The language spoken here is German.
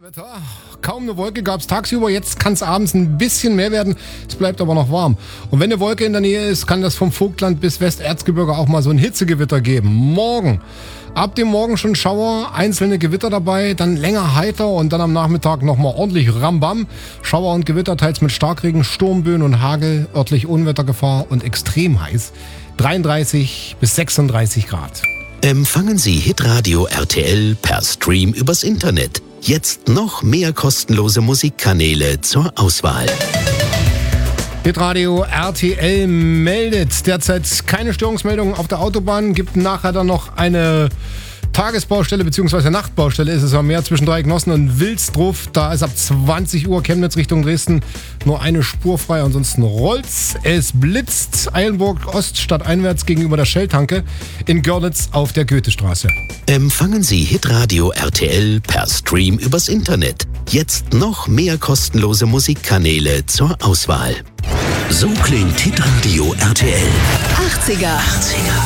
Wetter. Kaum eine Wolke gab es tagsüber, jetzt kann es abends ein bisschen mehr werden, es bleibt aber noch warm. Und wenn eine Wolke in der Nähe ist, kann das vom Vogtland bis Westerzgebirge auch mal so ein Hitzegewitter geben. Morgen. Ab dem Morgen schon Schauer, einzelne Gewitter dabei, dann länger heiter und dann am Nachmittag nochmal ordentlich Rambam. Schauer und Gewitter teils mit Starkregen, Sturmböen und Hagel, örtlich Unwettergefahr und extrem heiß. 33 bis 36 Grad. Empfangen Sie Hitradio RTL per Stream übers Internet. Jetzt noch mehr kostenlose Musikkanäle zur Auswahl. Hitradio RTL meldet derzeit keine Störungsmeldungen auf der Autobahn. Gibt nachher dann noch eine Tagesbaustelle bzw. Nachtbaustelle ist es am Meer zwischen Dreiecknossen und Wilsdruf. Da ist ab 20 Uhr Chemnitz Richtung Dresden nur eine Spur frei. Ansonsten rollt's. Es blitzt Eilenburg Ost stadteinwärts gegenüber der Shell-Tanke in Görlitz auf der Goethestraße. Empfangen Sie Hitradio RTL per Stream übers Internet. Jetzt noch mehr kostenlose Musikkanäle zur Auswahl. So klingt Hitradio RTL. 80er.